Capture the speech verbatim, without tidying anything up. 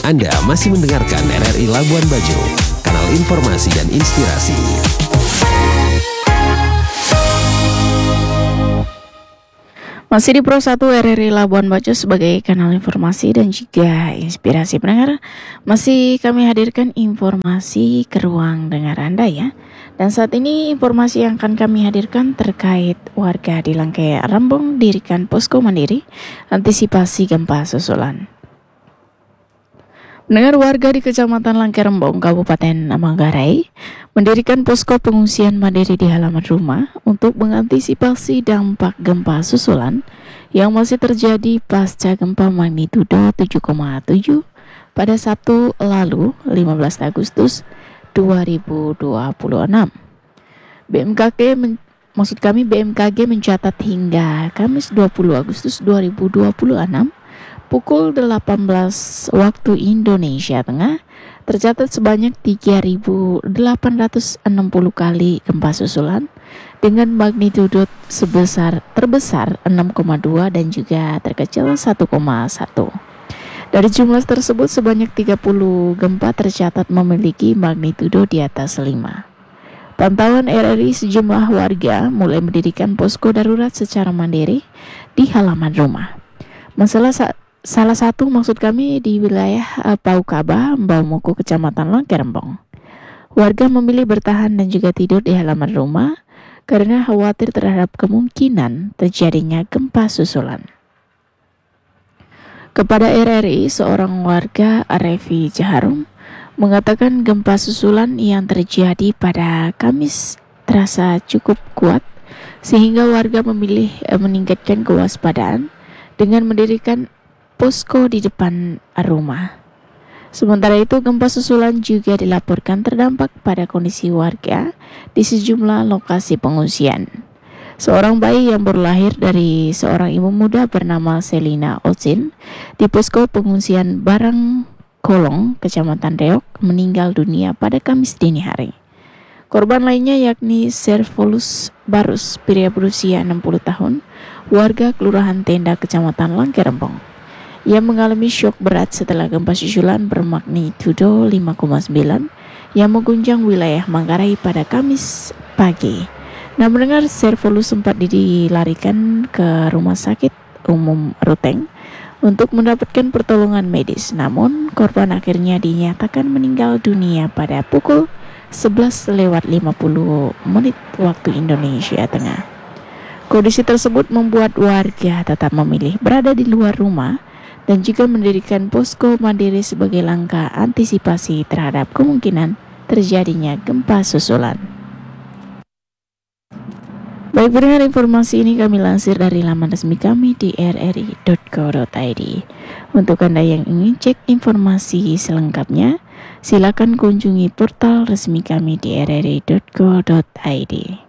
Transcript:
Anda masih mendengarkan R R I Labuan Bajo, kanal informasi dan inspirasi. Masih di Pro satu R R I Labuan Bajo sebagai kanal informasi dan juga inspirasi pendengar. Masih kami hadirkan informasi ke ruang dengar Anda ya. Dan saat ini informasi yang akan kami hadirkan terkait warga di Langkai Rembong dirikan posko mandiri antisipasi gempa susulan. Pendengar, warga di Kecamatan Langkai Rembong, Kabupaten Manggarai mendirikan posko pengungsian mandiri di halaman rumah untuk mengantisipasi dampak gempa susulan yang masih terjadi pasca gempa magnitudo tujuh koma tujuh pada Sabtu lalu lima belas Agustus dua ribu dua puluh enam. B M K G men- maksud kami B M K G mencatat hingga Kamis dua puluh Agustus dua ribu dua puluh enam pukul delapan belas waktu Indonesia Tengah tercatat sebanyak tiga ribu delapan ratus enam puluh kali gempa susulan dengan magnitudo sebesar terbesar enam koma dua dan juga terkecil satu koma satu. Dari jumlah tersebut sebanyak tiga puluh gempa tercatat memiliki magnitudo di atas lima. Pantauan R R I, sejumlah warga mulai mendirikan posko darurat secara mandiri di halaman rumah. Masalah saat Salah satu maksud kami di wilayah uh, Paukaba, Mbaumuku, Kecamatan Langkai Rembong. Warga memilih bertahan dan juga tidur di halaman rumah karena khawatir terhadap kemungkinan terjadinya gempa susulan. Kepada R R I, seorang warga, Revi Jaharum, mengatakan gempa susulan yang terjadi pada Kamis terasa cukup kuat sehingga warga memilih uh, meningkatkan kewaspadaan dengan mendirikan posko di depan rumah. Sementara itu, gempa susulan juga dilaporkan terdampak pada kondisi warga di sejumlah lokasi pengungsian. Seorang bayi yang baru lahir dari seorang ibu muda bernama Selina Ocin di posko pengungsian Barang Kolong, Kecamatan Reok, meninggal dunia pada Kamis dini hari. Korban lainnya yakni Servolus Barus, pria berusia enam puluh tahun, warga Kelurahan Tenda, Kecamatan Langkai Rembong, yang mengalami syok berat setelah gempa susulan bermagnitudo lima koma sembilan yang mengguncang wilayah Manggarai pada Kamis pagi. Nah, mendengar Servolus sempat dilarikan ke Rumah Sakit Umum Ruteng untuk mendapatkan pertolongan medis. Namun, korban akhirnya dinyatakan meninggal dunia pada pukul sebelas lewat lima puluh menit waktu Indonesia Tengah. Kondisi tersebut membuat warga tetap memilih berada di luar rumah dan juga mendirikan posko mandiri sebagai langkah antisipasi terhadap kemungkinan terjadinya gempa susulan. Baik, pendengar, informasi ini kami lansir dari laman resmi kami di r r i dot co dot i d. Untuk Anda yang ingin cek informasi selengkapnya, silakan kunjungi portal resmi kami di r r i dot co dot i d.